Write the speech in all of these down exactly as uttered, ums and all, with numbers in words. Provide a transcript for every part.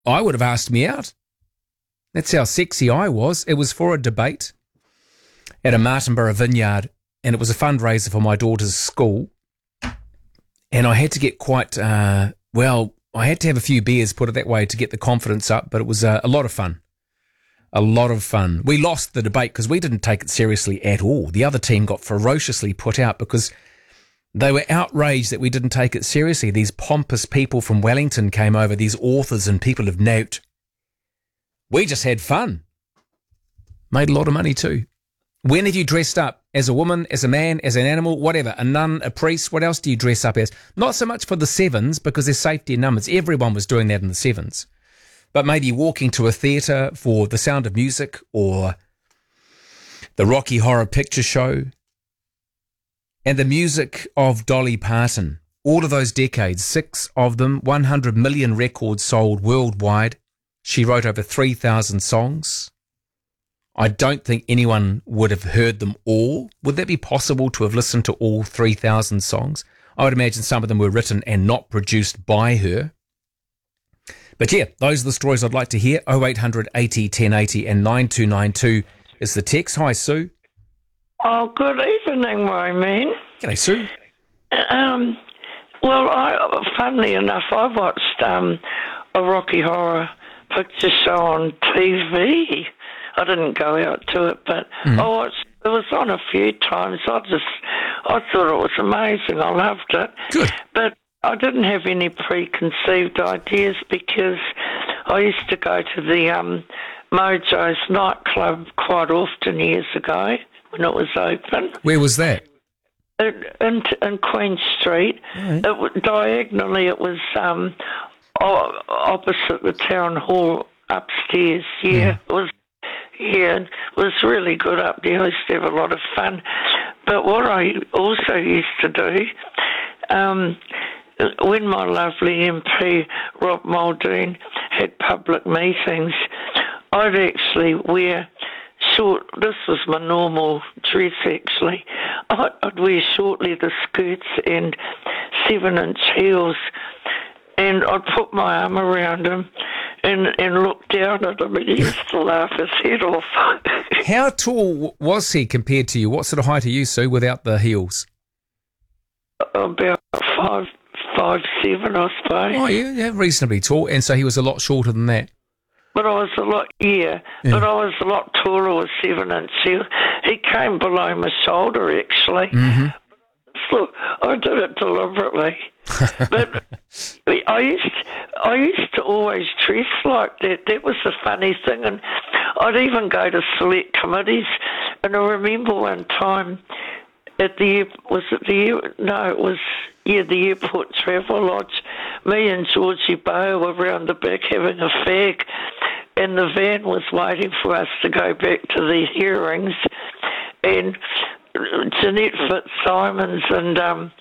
I would have asked me out. That's how sexy I was. It was for a debate at a Martinborough vineyard, and it was a fundraiser for my daughter's school. And I had to get quite, uh, well, I had to have a few beers, put it that way, to get the confidence up, but it was uh, a lot of fun. A lot of fun. We lost the debate because we didn't take it seriously at all. The other team got ferociously put out because they were outraged that we didn't take it seriously. These pompous people from Wellington came over, these authors and people of note. We just had fun. Made a lot of money too. When have you dressed up? As a woman, as a man, as an animal, whatever, a nun, a priest, what else do you dress up as? Not so much for the sevens because there's safety in numbers. Everyone was doing that in the sevens. But maybe walking to a theatre for The Sound of Music or the Rocky Horror Picture Show and the music of Dolly Parton. All of those decades, six of them, one hundred million records sold worldwide. She wrote over three thousand songs. I don't think anyone would have heard them all. Would that be possible to have listened to all three thousand songs? I would imagine some of them were written and not produced by her. But yeah, those are the stories I'd like to hear. oh eight hundred eighty ten eighty and nine two nine two is the text. Hi, Sue. Oh, good evening, my man. G'day, Sue. Um, well, I, funnily enough, I watched um, a Rocky Horror Picture Show on T V. I didn't go out to it, but mm. I watched. It was on a few times. I just, I thought it was amazing. I loved it. Good. But I didn't have any preconceived ideas because I used to go to the um, Mojo's nightclub quite often years ago when it was open. Where was that? It, in, in Queen Street. Right. It, diagonally, it was um, opposite the town hall upstairs. Yeah, yeah. It was. Yeah, it was really good up there. I used to have a lot of fun. But what I also used to do, um, when my lovely M P, Rob Muldoon, had public meetings, I'd actually wear short, this was my normal dress actually, I'd, I'd wear short leather skirts and seven-inch heels, and I'd put my arm around him and, and look down at him, and he used to laugh his head off. How tall was he compared to you? What sort of height are you, Sue, without the heels? About five, five, seven, I suppose. Oh, yeah, yeah, reasonably tall. And so he was a lot shorter than that. But I was a lot, yeah, yeah. but I was a lot taller with seven inch heels. He came below my shoulder, actually. Mm-hmm. Look, I did it deliberately. But I used, I used to always dress like that. That was the funny thing. And I'd even go to select committees. And I remember one time at the, was it the, no, it was, yeah, the Airport Travel Lodge. Me and Georgie Bowe were round the back having a fag, and the van was waiting for us to go back to the hearings. And Jeanette Fitzsimons and um,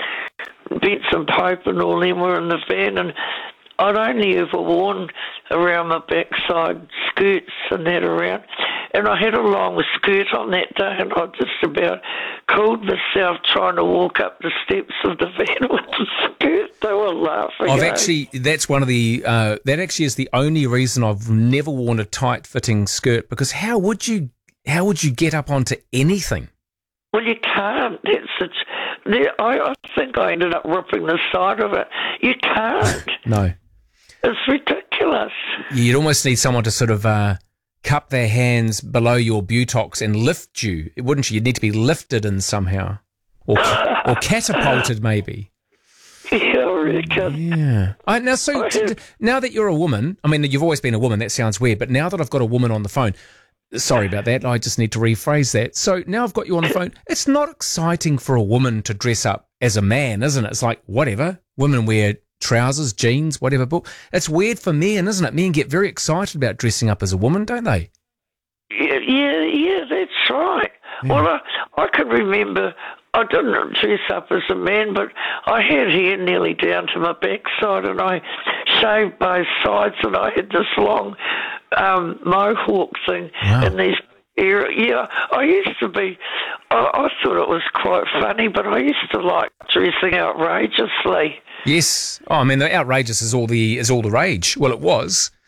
Benson Pope and all them were in the van, and I'd only ever worn around my backside skirts and that around, and I had a long skirt on that day, and I just about cooled myself trying to walk up the steps of the van with the skirt. They were laughing. I've eh? actually, that's one of the, uh, that actually is the only reason I've never worn a tight-fitting skirt, because how would you, how would you get up onto anything? Well, you can't. It's, it's, I, I think I ended up ripping the side of it. You can't. No. It's ridiculous. You'd almost need someone to sort of uh, cup their hands below your buttocks and lift you, wouldn't you? You'd need to be lifted in somehow. Or, or catapulted, maybe. Yeah, I reckon. Yeah. I, now, so t- t- now that you're a woman, I mean, you've always been a woman, that sounds weird, but now that I've got a woman on the phone, sorry about that, I just need to rephrase that. So now I've got you on the phone. It's not exciting for a woman to dress up as a man, isn't it? It's like, whatever. Women wear trousers, jeans, whatever. But it's weird for men, isn't it? Men get very excited about dressing up as a woman, don't they? Yeah, yeah, yeah, that's right. Yeah. Well, I, I can remember I didn't dress up as a man, but I had hair nearly down to my backside, and I shaved both sides, and I had this long um, mohawk thing. Wow. And these, yeah, I used to be, I, I thought it was quite funny, but I used to like dressing outrageously. Yes. Oh, I mean, the outrageous is all the is all the rage. Well, it was.